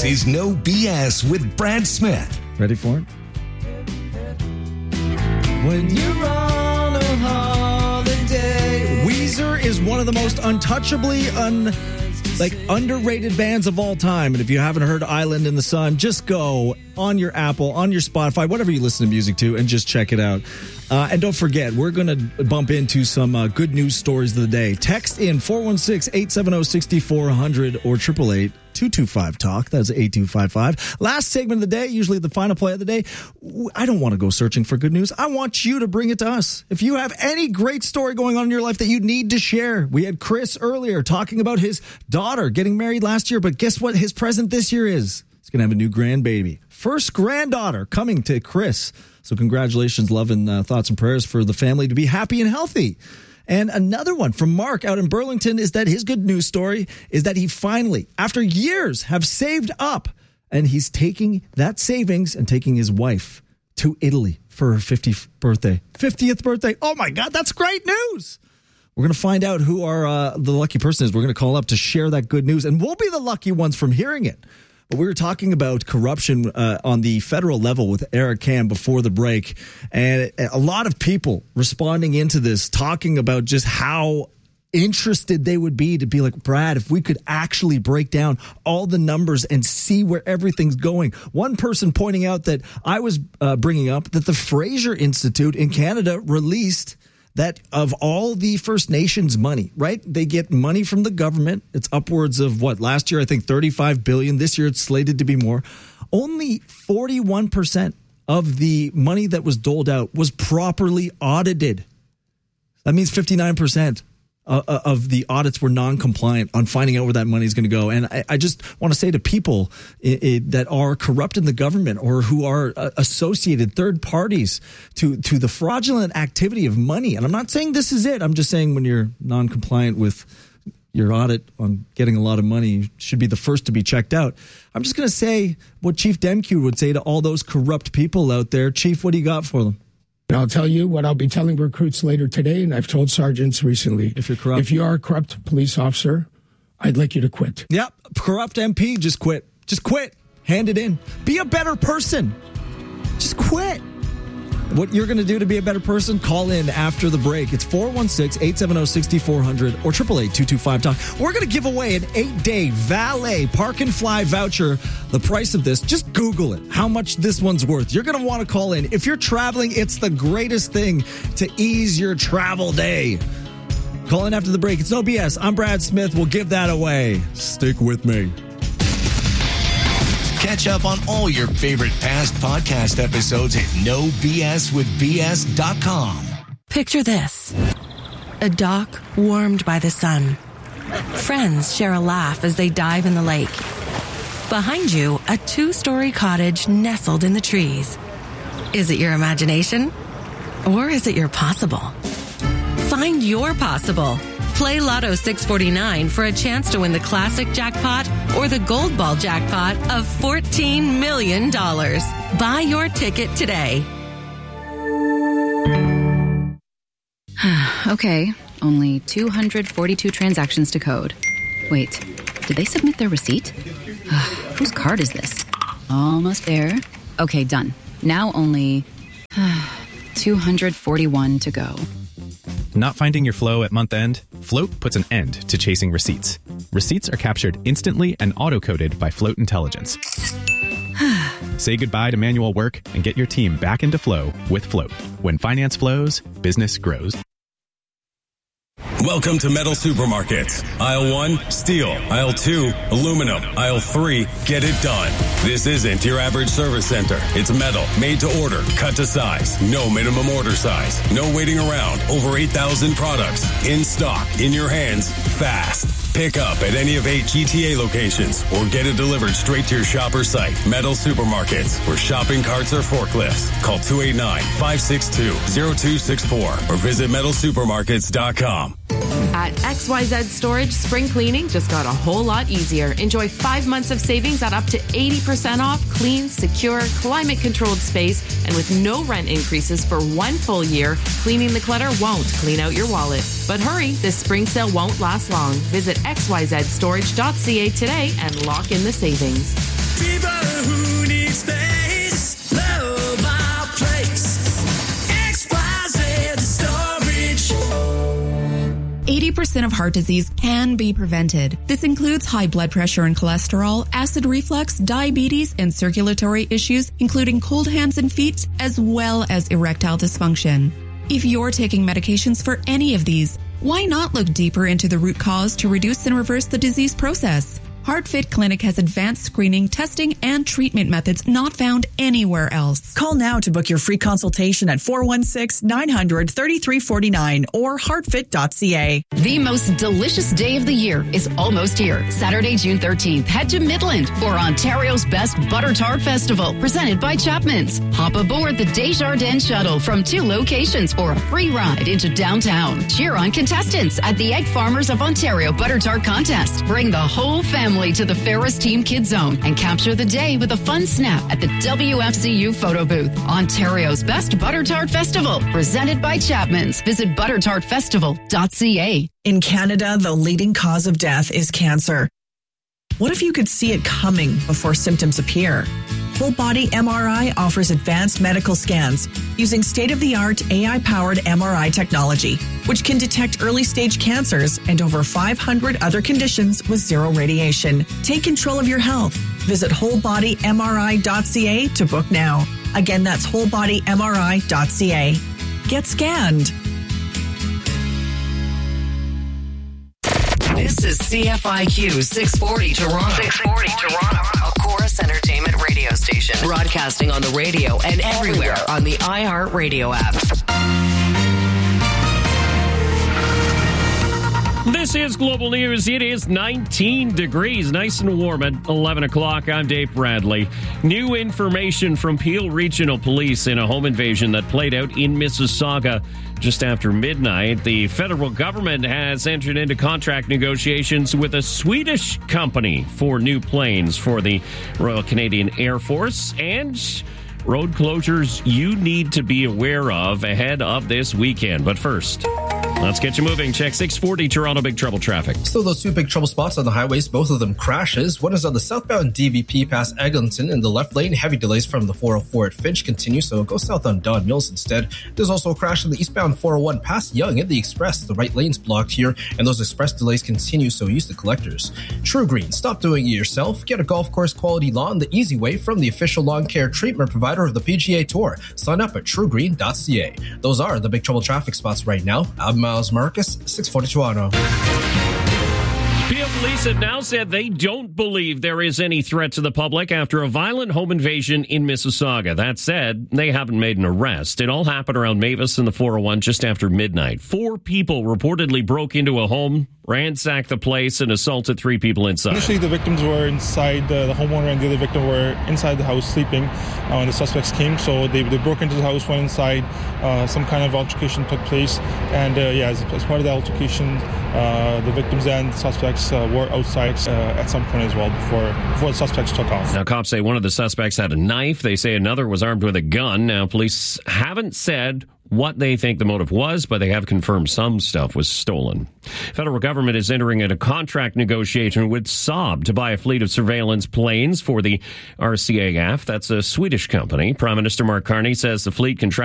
is No BS with Brad Smith. Ready for it? When you're on a holiday. Weezer is one of the most untouchably underrated bands of all time. And if you haven't heard Island in the Sun, just go on your Apple, on your Spotify, whatever you listen to music to, and just check it out. And don't forget, we're going to bump into some good news stories of the day. Text in 416-870-6400 or 888-225-TALK. That's 8255. Last segment of the day, usually the final play of the day. I don't want to go searching for good news. I want you to bring it to us. If you have any great story going on in your life that you need to share. We had Chris earlier talking about his daughter getting married last year, but guess what his present this year is? He's going to have a new grandbaby. First granddaughter coming to Chris. So congratulations, love, and thoughts and prayers for the family to be happy and healthy. And another one from Mark out in Burlington is that his good news story is that he finally, after years, have saved up. And he's taking that savings and taking his wife to Italy for her 50th birthday. 50th birthday. Oh, my God, that's great news. We're going to find out who the lucky person is. We're going to call up to share that good news. And we'll be the lucky ones from hearing it. But we were talking about corruption on the federal level with Eric Kam before the break. And a lot of people responding into this, talking about just how interested they would be to be like, Brad, if we could actually break down all the numbers and see where everything's going. One person pointing out that I was bringing up that the Fraser Institute in Canada released that of all the First Nations money, right? They get money from the government. It's upwards of last year, I think 35 billion. This year it's slated to be more. Only 41% of the money that was doled out was properly audited. That means 59% of the audits were non-compliant on finding out where that money is going to go. And I just want to say to people that are corrupt in the government or who are associated third parties to the fraudulent activity of money. And I'm not saying this is it. I'm just saying when you're non-compliant with your audit on getting a lot of money, you should be the first to be checked out. I'm just going to say what Chief Demke would say to all those corrupt people out there. Chief, what do you got for them? And I'll tell you what I'll be telling recruits later today, and I've told sergeants recently. If you are a corrupt police officer, I'd like you to quit. Yep, corrupt MP, just quit. Just quit. Hand it in. Be a better person. Just quit. What you're going to do to be a better person, call in after the break. It's 416-870-6400 or 888-225-TALK. We're going to give away an 8-day valet park and fly voucher. The price of this, just Google it, how much this one's worth. You're going to want to call in. If you're traveling, it's the greatest thing to ease your travel day. Call in after the break. It's No BS. I'm Brad Smith. We'll give that away. Stick with me. Catch up on all your favorite past podcast episodes at NoBSWithBS.com. Picture this. A dock warmed by the sun. Friends share a laugh as they dive in the lake. Behind you, a 2-story cottage nestled in the trees. Is it your imagination? Or is it your possible? Find your possible. Play Lotto 649 for a chance to win the classic jackpot or the gold ball jackpot of $14 million. Buy your ticket today. Okay, only 242 transactions to code. Wait, did they submit their receipt? Whose card is this? Almost there. Okay, done. Now only 241 to go. Not finding your flow at month end? Float puts an end to chasing receipts. Receipts are captured instantly and auto-coded by Float Intelligence. Say goodbye to manual work and get your team back into flow with Float. When finance flows, business grows. Welcome to Metal Supermarkets. Aisle 1, steel. Aisle 2, aluminum. Aisle 3, get it done. This isn't your average service center. It's metal, made to order, cut to size. No minimum order size. No waiting around. Over 8,000 products. In stock, in your hands, fast. Pick up at any of 8 GTA locations or get it delivered straight to your shop or site. Metal Supermarkets, where shopping carts are forklifts. Call 289-562-0264 or visit metalsupermarkets.com. At XYZ Storage, spring cleaning just got a whole lot easier. Enjoy 5 months of savings at up to 80% off clean, secure, climate-controlled space, and with no rent increases for 1 full year, cleaning the clutter won't clean out your wallet. But hurry, this spring sale won't last long. Visit xyzstorage.ca today and lock in the savings. People who need space love our place. XYZ Storage. 80% of heart disease can be prevented. This includes high blood pressure and cholesterol, acid reflux, diabetes, and circulatory issues, including cold hands and feet, as well as erectile dysfunction. If you're taking medications for any of these, why not look deeper into the root cause to reduce and reverse the disease process? HeartFit Clinic has advanced screening, testing, and treatment methods not found anywhere else. Call now to book your free consultation at 416-900-3349 or heartfit.ca. The most delicious day of the year is almost here. Saturday, June 13th, head to Midland for Ontario's Best Butter Tart Festival, presented by Chapman's. Hop aboard the Desjardins Shuttle from 2 locations for a free ride into downtown. Cheer on contestants at the Egg Farmers of Ontario Butter Tart Contest. Bring the whole family to the Ferris Team Kids Zone and capture the day with a fun snap at the WFCU photo booth. Ontario's Best Butter Tart Festival, presented by Chapman's. Visit buttertartfestival.ca. In Canada, the leading cause of death is cancer. What if you could see it coming before symptoms appear? Whole Body MRI offers advanced medical scans using state-of-the-art AI-powered MRI technology, which can detect early-stage cancers and over 500 other conditions with zero radiation. Take control of your health. Visit wholebodymri.ca to book now. Again, that's wholebodymri.ca. Get scanned. This is CFIQ 640 Toronto. 640 Toronto. A Chorus Entertainment radio station. Broadcasting on the radio and everywhere on the iHeartRadio app. This is Global News. It is 19 degrees, nice and warm at 11 o'clock. I'm Dave Bradley. New information from Peel Regional Police in a home invasion that played out in Mississauga just after midnight. The federal government has entered into contract negotiations with a Swedish company for new planes for the Royal Canadian Air Force and road closures you need to be aware of ahead of this weekend. But first, let's get you moving. Check 640 Toronto Big Trouble traffic. Still those 2 big trouble spots on the highways, both of them crashes. One is on the southbound DVP past Eglinton in the left lane. Heavy delays from the 404 at Finch continue, so go south on Don Mills instead. There's also a crash on the eastbound 401 past Yonge in the Express. The right lane's blocked here, and those express delays continue, so use the collectors. True Green, stop doing it yourself. Get a golf course quality lawn the easy way from the official lawn care treatment provider of the PGA Tour. Sign up at truegreen.ca. Those are the big trouble traffic spots right now. I'm Miles Marcus, 640 Toronto. Peel Police have now said they don't believe there is any threat to the public after a violent home invasion in Mississauga. That said, they haven't made an arrest. It all happened around Mavis and the 401 just after midnight. 4 people reportedly broke into a home, ransacked the place, and assaulted 3 people inside. Initially, the victims were inside, the homeowner and the other victim were inside the house sleeping when the suspects came. So they broke into the house, went inside, some kind of altercation took place. And as part of the altercation, the victims and the suspects were outside at some point as well before the suspects took off. Now, cops say one of the suspects had a knife. They say another was armed with a gun. Now, police haven't said what they think the motive was, but they have confirmed some stuff was stolen. Federal government is entering into contract negotiation with Saab to buy a fleet of surveillance planes for the RCAF. That's a Swedish company. Prime Minister Mark Carney says the fleet contract